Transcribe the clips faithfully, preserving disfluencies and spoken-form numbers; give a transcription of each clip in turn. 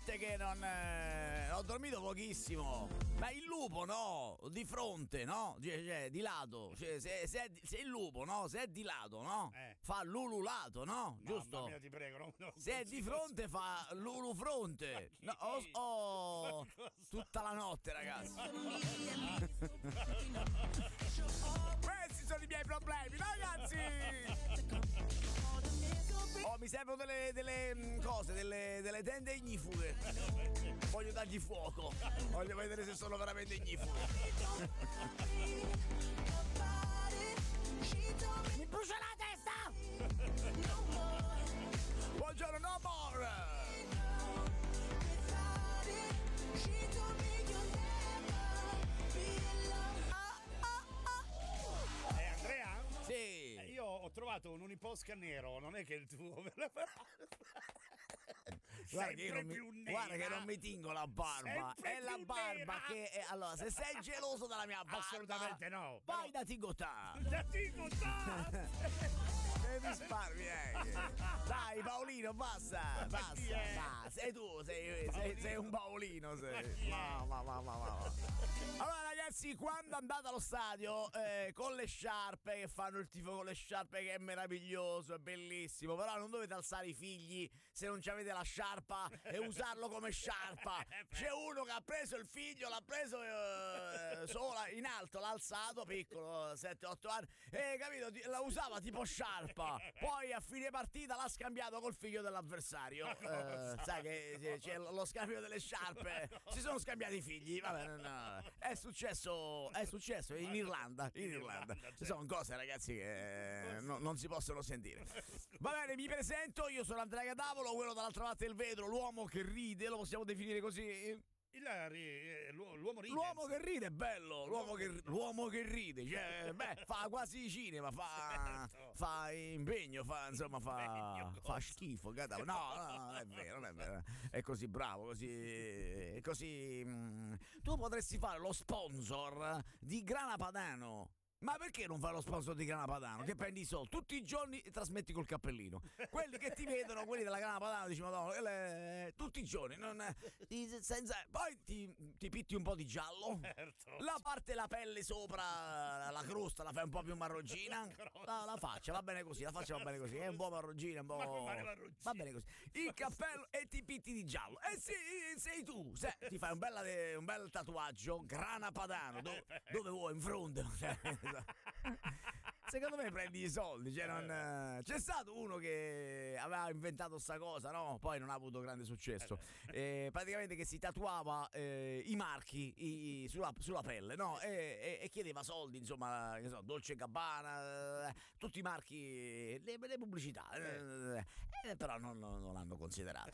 notte che non eh, ho dormito pochissimo. Ma il lupo no, di fronte, no? Cioè, cioè di lato, cioè, se, se, è, se il lupo, no? Se è di lato, no? Eh. Fa l'ululato, no? Mamma Giusto? mia, ti prego, non, non Se è di fronte fa l'ulufronte. No, oh, oh, tutta la notte, ragazzi. Questi sono i miei problemi, ragazzi. Oh, mi servono delle, delle cose, delle, delle tende ignifughe. Voglio dargli fuoco. Voglio vedere se sono veramente ignifughe. Mi brucia la testa! Buongiorno, no more! Eh, Andrea? Sì. Eh, io ho trovato un uniposca nero, non è che il tuo. Guarda che, non mi, guarda che non mi tingo la barba. Sempre è la barba nera. che è, allora, se sei geloso della mia barba, assolutamente no. Vai da Tigotà. Da Tigotà. Che risparmi, eh. Dai Paolino, basta, basta, basta. Sei tu, sei, sei, sei un Paolino, sei. Mamma, mamma, mamma. Allora ragazzi, quando andate allo stadio eh, con le sciarpe, che fanno il tifo con le sciarpe, che è meraviglioso, è bellissimo, però non dovete alzare i figli se non avete la sciarpa e usarlo come sciarpa. C'è uno che ha preso il figlio, l'ha preso eh, sola in alto, l'ha alzato, piccolo, sette otto anni, e capito, la usava tipo sciarpa. Poi a fine partita l'ha scambiato col figlio dell'avversario. Eh, sai che c'è lo scambio delle sciarpe. Si sono scambiati i figli. Vabbè, no, no. È successo, è successo in Irlanda. In Irlanda. Sono cose, ragazzi, che no, non si possono sentire. Va bene, mi presento. Io sono Andrea Gadavolo, quello dall'altra parte del vetro, l'uomo che ride, lo possiamo definire così? Il, eh, l'uomo ride. L'uomo che ride è bello, l'uomo che, l'uomo che ride, cioè, beh, fa quasi cinema, fa, certo. fa impegno, fa, insomma, fa, Impegno, fa schifo. No, no, no, non è vero, non è vero. È così bravo, così, così. Mh, tu potresti fare lo sponsor di Grana Padano. Ma perché non fai lo sponsor di Grana Padano? Che prendi i soldi tutti i giorni e trasmetti col cappellino. Quelli che ti vedono, quelli della Grana Padano, dici madonna, le, tutti i giorni, non, senza, poi ti, ti pitti un po' di giallo, certo. La parte la pelle sopra, la crosta la fai un po' più marroncina, la, la faccia va bene così, la faccia va bene così, è un po' marroncina, un po'. Va bene così. Il cappello e ti pitti di giallo. E sì, sei tu, se, ti fai un, bella, un bel tatuaggio, Grana Padano, do, dove vuoi, in fronte. Secondo me prendi i soldi, cioè non, c'è stato uno che aveva inventato sta cosa, no? Poi non ha avuto grande successo. Eh, praticamente che si tatuava eh, i marchi i, sulla, sulla pelle, no? E, e, e chiedeva soldi, insomma, che so, Dolce and Gabbana, eh, tutti i marchi, le, le pubblicità, eh, eh, però non, non, non l'hanno considerato.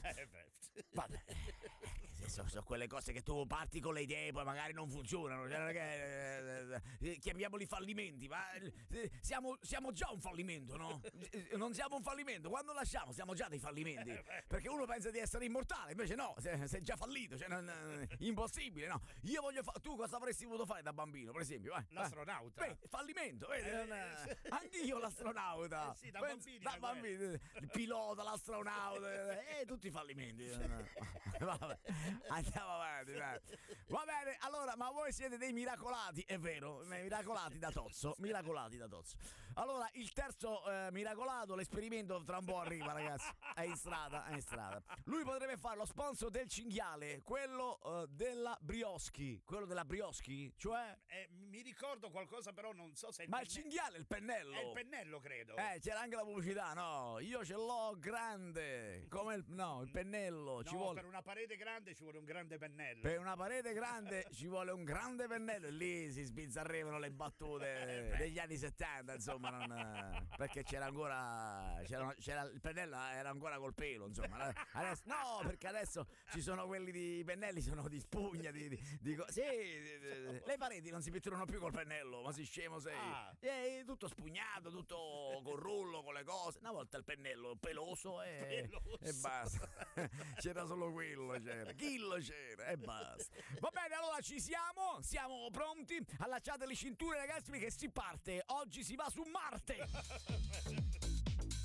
Vabbè, sono, sono quelle cose che tu parti con le idee, poi magari non funzionano, cioè, non è che, eh, chiamiamoli fallimenti, ma eh, siamo, siamo già un fallimento, no? Non siamo un fallimento, quando lasciamo siamo già dei fallimenti, perché uno pensa di essere immortale, invece no, sei, sei già fallito, cioè non, impossibile, no? Io voglio fa- tu cosa avresti voluto fare da bambino, per esempio? Eh? L'astronauta. Beh, fallimento, vedi? Eh, non, anch'io l'astronauta. Eh sì, da Penso, bambini, da bambini, il pilota, l'astronauta, e eh, tutti i fallimenti. Vabbè, andiamo avanti, dai. Va bene, allora, ma voi siete dei miracolati, è vero, miracolati da Tozzo, miracolati da Tozzo. Allora, il terzo eh, miracolato, l'esperimento tra un po' arriva, ragazzi. È in strada, è in strada. Lui potrebbe fare lo sponsor del cinghiale, quello uh, della Brioschi, quello della Brioschi, cioè eh, mi ricordo qualcosa, però non so se è il ma penne- il cinghiale è il pennello. È il pennello, credo. Eh, c'era anche la pubblicità, no? Io ce l'ho grande, come il no, il pennello, no, ci vuole per una parete grande ci vuole un grande pennello. Per una parete grande ci vuole un grande pennello, e lì si sbizzarrivano le battute degli anni settanta, insomma, non, perché c'era ancora c'era, c'era il pennello era ancora col pelo, insomma. Adesso, no, perché adesso ci sono quelli di pennelli, sono di spugna, di, di, di sì, le pareti non si pitturano più col pennello, ma si scemo sei. Ah. E tutto spugnato, tutto col rullo, con le cose. Una volta il pennello peloso e, peloso. e basta. C'era solo quello, c'era. Chillo c'era e basta. Va bene, allora ci siamo, siamo pronti. Allacciate le cinture, ragazzi, perché si parte. Oggi si va su Marte.